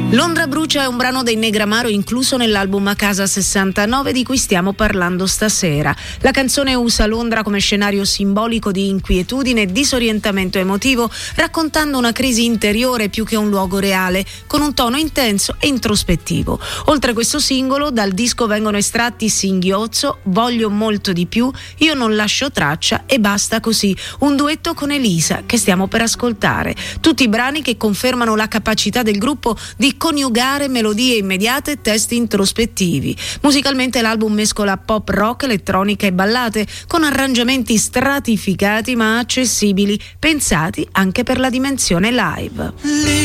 Londra brucia è un brano dei Negramaro incluso nell'album A Casa 69 di cui stiamo parlando stasera. La canzone usa Londra come scenario simbolico di inquietudine e disorientamento emotivo, raccontando una crisi interiore più che un luogo reale, con un tono intenso e introspettivo. Oltre questo singolo, dal disco vengono estratti Singhiozzo, Voglio molto di più, Io non lascio traccia e Basta così, un duetto con Elisa che stiamo per ascoltare. Tutti brani che confermano la capacità del gruppo di coniugare melodie immediate e testi introspettivi. Musicalmente l'album mescola pop rock, elettronica e ballate con arrangiamenti stratificati ma accessibili, pensati anche per la dimensione live.